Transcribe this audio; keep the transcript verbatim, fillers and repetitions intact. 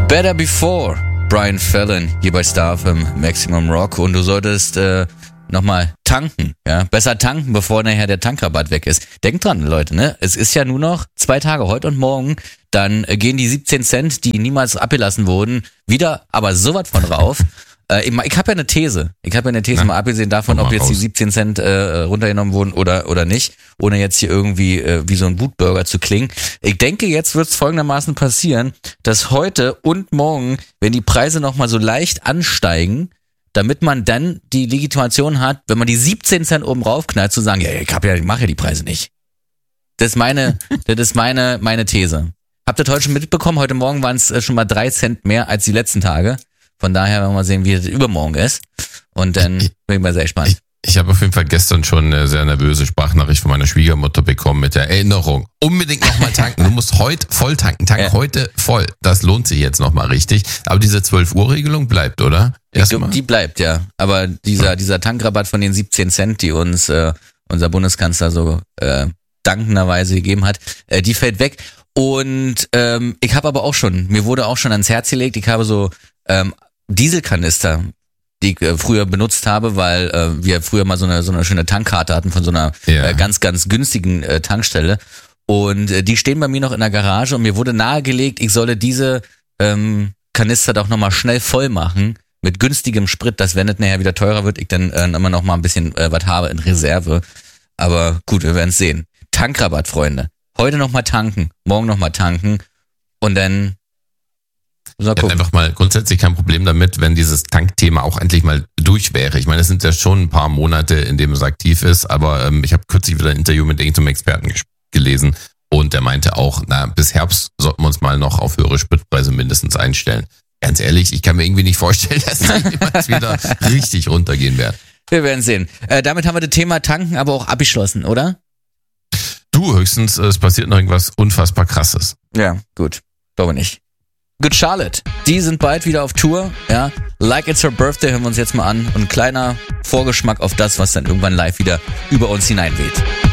Better Before, Brian Fallon, hier bei Star F M, Maximum Rock. Und du solltest äh, nochmal tanken, ja. Besser tanken, bevor nachher der Tankrabatt weg ist. Denkt dran, Leute, ne? Es ist ja nur noch zwei Tage, heute und morgen. Dann äh, gehen die siebzehn Cent, die niemals abgelassen wurden, wieder, aber sowas von rauf. äh, ich ich habe ja eine These. Ich habe ja eine These, Na, mal abgesehen davon, ob jetzt raus. die siebzehn Cent äh, runtergenommen wurden oder oder nicht, ohne jetzt hier irgendwie äh, wie so ein Bootburger zu klingen. Ich denke, jetzt wird es folgendermaßen passieren, dass heute und morgen, wenn die Preise nochmal so leicht ansteigen, damit man dann die Legitimation hat, wenn man die siebzehn Cent oben raufknallt, zu sagen, ja, ich hab ja, ich mache ja die Preise nicht. Das ist meine, das ist meine, meine These. Habt ihr das heute schon mitbekommen? Heute Morgen waren es schon mal drei Cent mehr als die letzten Tage. Von daher werden wir mal sehen, wie es übermorgen ist. Und dann bin ich mal sehr gespannt. Ich, ich habe auf jeden Fall gestern schon eine sehr nervöse Sprachnachricht von meiner Schwiegermutter bekommen mit der Erinnerung. Unbedingt nochmal tanken. Du musst heute voll tanken. Tank ja. heute voll. Das lohnt sich jetzt nochmal richtig. Aber diese zwölf Uhr Regelung bleibt, oder? Erstmal. Die bleibt, ja. Aber dieser, dieser Tankrabatt von den siebzehn Cent, die uns äh, unser Bundeskanzler so äh, dankenderweise gegeben hat, äh, die fällt weg. Und ähm, ich habe aber auch schon, mir wurde auch schon ans Herz gelegt, ich habe so ähm, Dieselkanister, die ich äh, früher benutzt habe, weil äh, wir früher mal so eine so eine schöne Tankkarte hatten von so einer ja. äh, ganz, ganz günstigen äh, Tankstelle. Und äh, die stehen bei mir noch in der Garage und mir wurde nahegelegt, ich solle diese ähm, Kanister doch nochmal schnell voll machen mit günstigem Sprit, dass wenn es nachher wieder teurer wird, ich dann äh, immer noch mal ein bisschen äh, was habe in Reserve. Aber gut, wir werden es sehen. Tankrabatt, Freunde. Heute nochmal tanken, morgen nochmal tanken und dann Ich hätte einfach mal grundsätzlich kein Problem damit, wenn dieses Tankthema auch endlich mal durch wäre. Ich meine, es sind ja schon ein paar Monate, in dem es aktiv ist, aber ähm, ich habe kürzlich wieder ein Interview mit irgendeinem Experten gelesen und der meinte auch, na, bis Herbst sollten wir uns mal noch auf höhere Spritpreise mindestens einstellen. Ganz ehrlich, ich kann mir irgendwie nicht vorstellen, dass da jemals wieder richtig runtergehen wird. Wir werden sehen. Äh, damit haben wir das Thema Tanken aber auch abgeschlossen, oder? Du, höchstens, es passiert noch irgendwas unfassbar Krasses. Ja, gut. Glaube nicht. Good Charlotte, die sind bald wieder auf Tour, ja. Like It's Her Birthday hören wir uns jetzt mal an und ein kleiner Vorgeschmack auf das, was dann irgendwann live wieder über uns hineinweht.